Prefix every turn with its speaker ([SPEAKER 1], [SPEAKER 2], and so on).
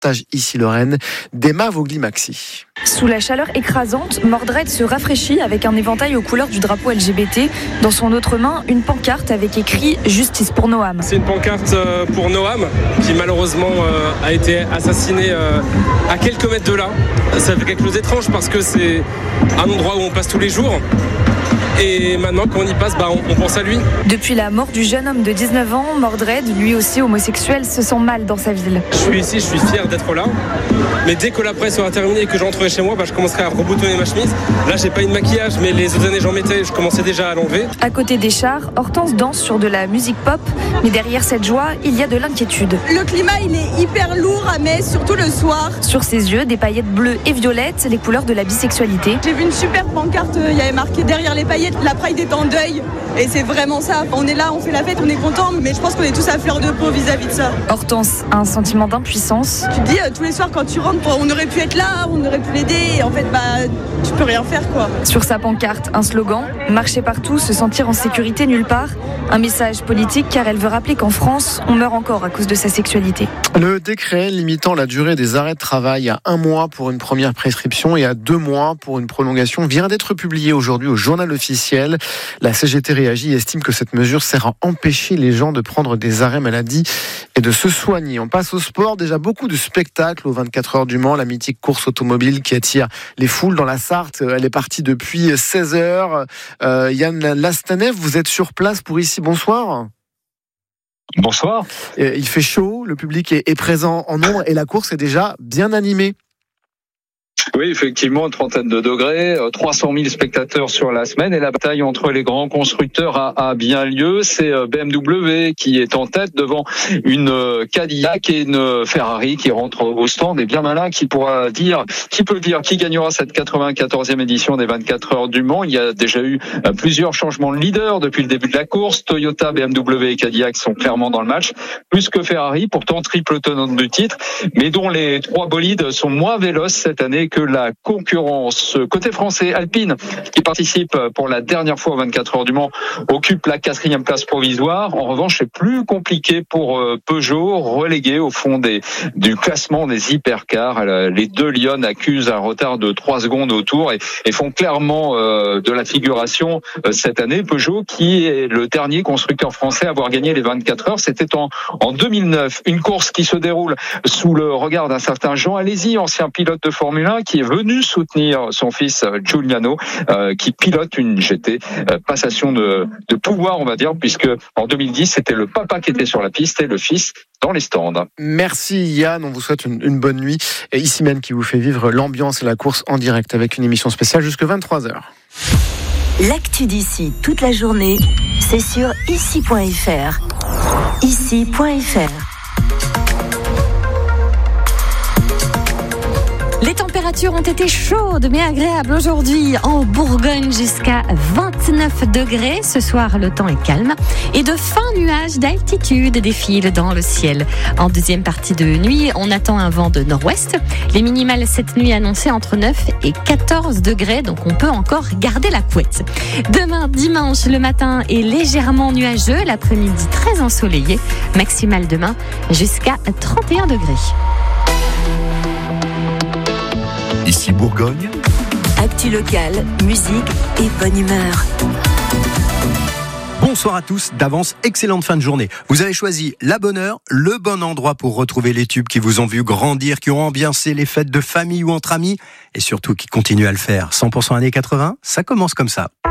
[SPEAKER 1] reportage ici Lorraine d'Emma Vogli-Maxi.
[SPEAKER 2] Sous la chaleur écrasante, Mordred se rafraîchit avec un éventail aux couleurs du drapeau LGBT. Dans son autre main, une pancarte avec écrit « Justice pour Noam ».
[SPEAKER 3] C'est une pancarte pour Noam qui malheureusement a été assassiné à quelques mètres de là. Ça fait quelque chose d'étrange parce que c'est un endroit où on passe tous les jours. Et maintenant, quand on y passe, on pense à lui.
[SPEAKER 2] Depuis la mort du jeune homme de 19 ans, Mordred, lui aussi homosexuel, se sent mal dans sa ville.
[SPEAKER 3] Je suis ici, je suis fier d'être là. Mais dès que la presse sera terminée et que je rentrerai chez moi, je commencerai à reboutonner ma chemise. Là, j'ai pas eu de maquillage, mais les autres années, j'en mettais. Je commençais déjà à l'enlever.
[SPEAKER 2] À côté des chars, Hortense danse sur de la musique pop. Mais derrière cette joie, il y a de l'inquiétude.
[SPEAKER 4] Le climat, il est hyper lourd à Metz, surtout le soir.
[SPEAKER 2] Sur ses yeux, des paillettes bleues et violettes, les couleurs de la bisexualité.
[SPEAKER 4] J'ai vu une super pancarte, il y avait marqué derrière les paillettes, la Pride est en deuil. Et c'est vraiment ça. On est là, on fait la fête, on est content, mais je pense qu'on est tous à fleur de peau vis-à-vis de ça.
[SPEAKER 2] Hortense a un sentiment d'impuissance.
[SPEAKER 4] Tu te dis tous les soirs quand tu rentres, on aurait pu être là, on aurait pu l'aider, et en fait, tu peux rien faire, quoi.
[SPEAKER 2] Sur sa pancarte, un slogan, marcher partout, se sentir en sécurité nulle part. Un message politique car elle veut rappeler qu'en France, on meurt encore à cause de sa sexualité.
[SPEAKER 1] Le décret limitant la durée des arrêts de travail à 1 mois pour une première prescription et à 2 mois pour une prolongation vient d'être publié aujourd'hui au journal officiel. La CGT réagit et estime que cette mesure sert à empêcher les gens de prendre des arrêts maladie et de se soigner. On passe au sport. Déjà beaucoup de spectacles aux 24 heures du Mans. La mythique course automobile qui attire les foules dans la Sarthe. Elle est partie depuis 16 heures. Yann Lastanev, vous êtes sur place pour ici. Bonsoir.
[SPEAKER 5] Bonsoir.
[SPEAKER 1] Il fait chaud, le public est présent en nombre et la course est déjà bien animée.
[SPEAKER 5] Oui, effectivement, une trentaine de degrés, 300 000 spectateurs sur la semaine et la bataille entre les grands constructeurs a bien lieu. C'est BMW qui est en tête devant une Cadillac et une Ferrari qui rentrent au stand. Et bien malin qui peut dire qui gagnera cette 94e édition des 24 heures du Mans. Il y a déjà eu plusieurs changements de leader depuis le début de la course. Toyota, BMW et Cadillac sont clairement dans le match, plus que Ferrari, pourtant triple tenant du titre, mais dont les 3 bolides sont moins véloces cette année que la concurrence. Côté français, Alpine, qui participe pour la dernière fois aux 24 heures du Mans, occupe la 4e place provisoire. En revanche, c'est plus compliqué pour Peugeot, relégué au fond du classement des hypercars. Les 2 Lyon accusent un retard de 3 secondes au tour et font clairement de la figuration cette année. Peugeot, qui est le dernier constructeur français à avoir gagné les 24 heures, c'était en 2009. Une course qui se déroule sous le regard d'un certain Jean Alesi, ancien pilote de Formule 1, qui est venu soutenir son fils Giuliano, qui pilote une GT. Passation de pouvoir, on va dire, puisque en 2010, c'était le papa qui était sur la piste et le fils dans les stands.
[SPEAKER 1] Merci Yann, on vous souhaite une bonne nuit. Et ici même qui vous fait vivre l'ambiance et la course en direct avec une émission spéciale jusqu'à 23h.
[SPEAKER 6] L'actu d'ici toute la journée, c'est sur ici.fr. Ici.fr.
[SPEAKER 7] Les températures ont été chaudes mais agréables aujourd'hui en Bourgogne jusqu'à 29 degrés. Ce soir, le temps est calme et de fins nuages d'altitude défilent dans le ciel. En deuxième partie de nuit, on attend un vent de nord-ouest. Les minimales cette nuit annoncées entre 9 et 14 degrés, donc on peut encore garder la couette. Demain, dimanche, le matin est légèrement nuageux, l'après-midi très ensoleillé. Maximale demain jusqu'à 31 degrés.
[SPEAKER 8] Ici Bourgogne.
[SPEAKER 6] Actu locale, musique et bonne humeur.
[SPEAKER 9] Bonsoir à tous, d'avance, excellente fin de journée. Vous avez choisi la bonne heure, le bon endroit pour retrouver les tubes qui vous ont vu grandir, qui ont ambiancé les fêtes de famille ou entre amis, et surtout qui continuent à le faire. 100% années 80, ça commence comme ça.